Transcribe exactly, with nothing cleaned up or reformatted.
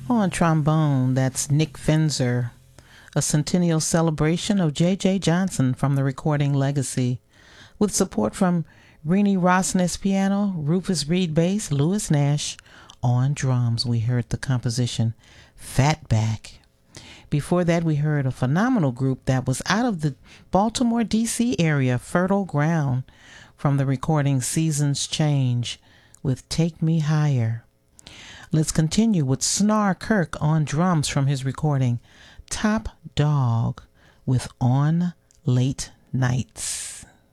On trombone, that's Nick Fenzer, a centennial celebration of J J. Johnson from the recording Legacy, with support from Renee Rosnes piano, Rufus Reed bass, Lewis Nash on drums. We heard the composition Fatback. Before that, we heard a phenomenal group that was out of the Baltimore, D C area, Fertile Ground, from the recording Seasons Change with Take Me Higher. Let's continue with Snar Kirk on drums from his recording Top Dog with On Late Nights.